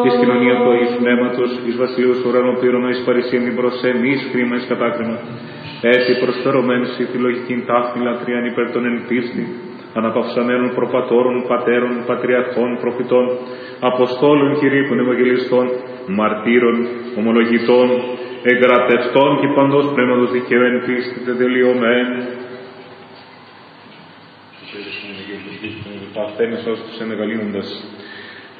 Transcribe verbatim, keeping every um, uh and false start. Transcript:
εις κοινωνία του Αγίου Πνεύματος, εις βασιλείους ουρανών πλήρωμα, εις παρησίαν την προσέμη, εις κρίμα, εις κατάκριμα. Έτσι προσφερωμένης η τη λογικήν τάχνη λατρείαν υπέρ των εν πίστη, αναπαυσαμένων προπατώρων, πατέρων, πατριαρχών, προφητών, αποστόλων, κηρύκων, ευαγγελιστών, μαρτύρων, ομολογητών, εγγρατευτών και παντός πνεύματος δικαίου εν πίστη τετελειωμέν. Ασθένες ως τους ενεγαλύνοντας.